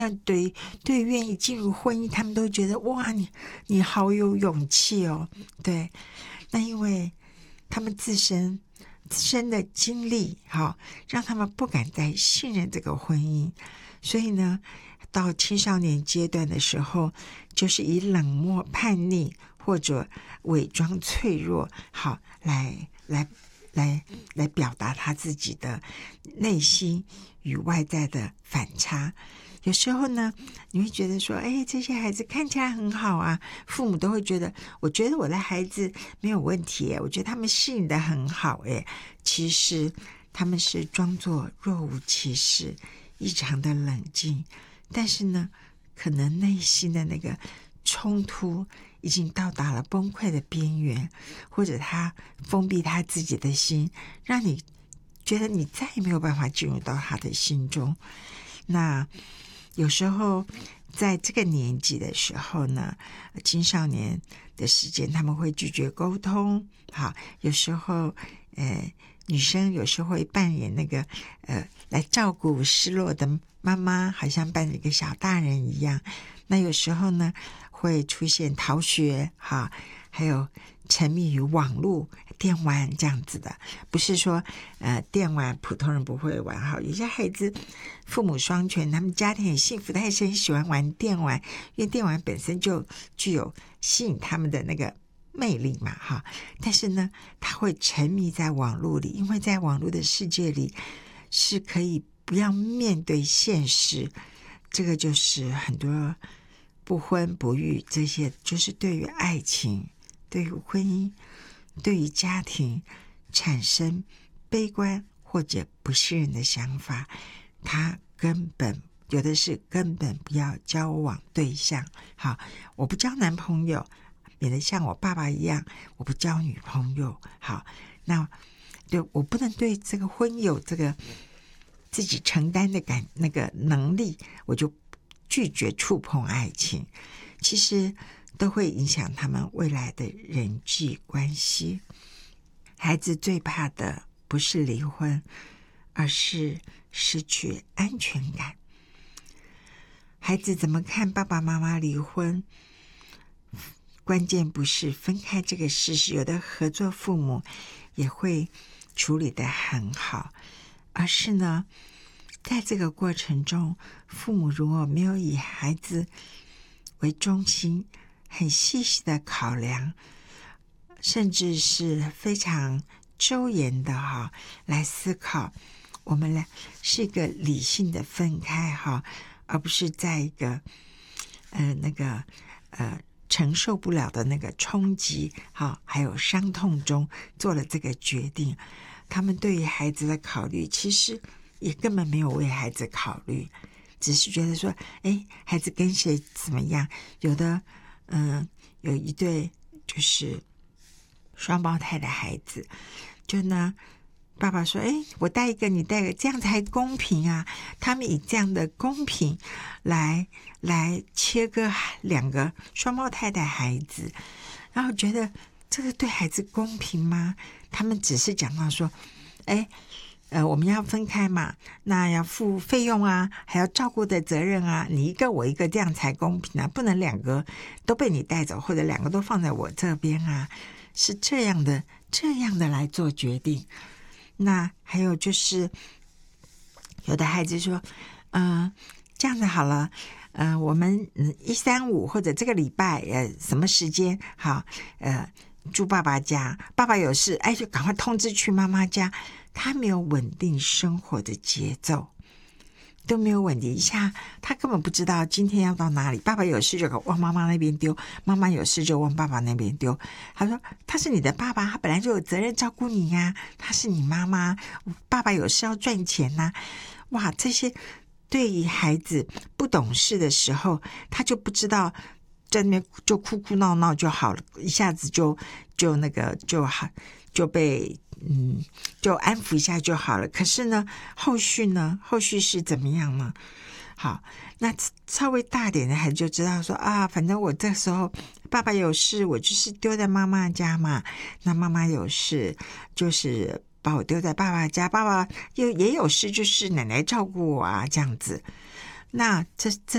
对愿意进入婚姻，他们都觉得哇，你好有勇气哦。对，那因为他们自身的经历，让他们不敢再信任这个婚姻，所以呢，到青少年阶段的时候，就是以冷漠、叛逆或者伪装脆弱，来表达他自己的内心与外在的反差。有时候呢，你会觉得说，这些孩子看起来很好啊，父母都会觉得，我觉得我的孩子没有问题，我觉得他们适应的很好，其实他们是装作若无其事，异常的冷静，但是呢，可能内心的那个冲突已经到达了崩溃的边缘，或者他封闭他自己的心，让你觉得你再也没有办法进入到他的心中。那有时候在这个年纪的时候呢，青少年的时间他们会拒绝沟通，有时候女生有时候会扮演那个来照顾失落的妈妈，好像扮演一个小大人一样。那有时候呢会出现逃学，还有沉迷于网络电玩这样子的。不是说电玩普通人不会玩，有些孩子父母双全，他们家庭很幸福，他也是很喜欢玩电玩，因为电玩本身就具有吸引他们的那个魅力嘛，但是呢他会沉迷在网络里，因为在网络的世界里是可以不要面对现实。这个就是很多不婚不育，这些就是对于爱情、对于婚姻、对于家庭产生悲观或者不信任的想法，他根本有的是根本不要交往对象。我不交男朋友，免得像我爸爸一样我不交女朋友。那对我不能对这个婚有这个自己承担的那个能力，我就拒绝触碰爱情，其实都会影响他们未来的人际关系。孩子最怕的不是离婚，而是失去安全感。孩子怎么看爸爸妈妈离婚，关键不是分开这个事实，有的合作父母也会处理得很好，而是呢在这个过程中，父母如果没有以孩子为中心，很细细的考量，甚至是非常周延的来思考，我们来是一个理性的分开而不是在一个承受不了的那个冲击还有伤痛中做了这个决定。他们对于孩子的考虑其实也根本没有为孩子考虑，只是觉得说孩子跟谁怎么样。有的有一对就是双胞胎的孩子，就呢爸爸说我带一个你带一个，这样才公平啊。他们以这样的公平来切割两个双胞胎的孩子，然后觉得这个对孩子公平吗？他们只是讲到说我们要分开嘛，那要付费用啊，还要照顾的责任啊，你一个我一个，这样才公平啊，不能两个都被你带走，或者两个都放在我这边啊，是这样的来做决定。那还有就是有的孩子说这样子好了，我们1、3、5或者这个礼拜什么时间好住爸爸家，爸爸有事就赶快通知去妈妈家。他没有稳定生活的节奏，都没有稳定一下，他根本不知道今天要到哪里。爸爸有事就往妈妈那边丢，妈妈有事就往爸爸那边丢。他说他是你的爸爸，他本来就有责任照顾你呀，他是你妈妈，爸爸有事要赚钱啊。哇，这些对于孩子不懂事的时候，他就不知道，在那边就哭哭闹闹就好了，一下子就被就安抚一下就好了。可是呢后续是怎么样呢？好，那稍微大点的孩子就知道说反正我这时候爸爸有事，我就是丢在妈妈家嘛，那妈妈有事就是把我丢在爸爸家，爸爸也有事，就是奶奶照顾我啊，这样子。那这